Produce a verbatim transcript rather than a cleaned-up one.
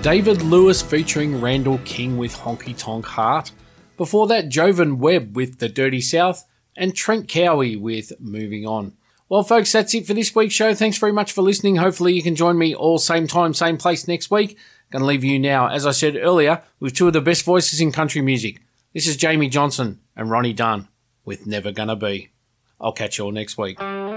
David Lewis featuring Randall King with Honky Tonk Heart. Before that, Jovan Webb with The Dirty South, and Trent Cowie with Moving On. Well, folks, that's it for this week's show. Thanks very much for listening. Hopefully you can join me all same time, same place next week. Going to leave you now, as I said earlier, with two of the best voices in country music. This is Jamie Johnson and Ronnie Dunn with Never Gonna Be. I'll catch you all next week.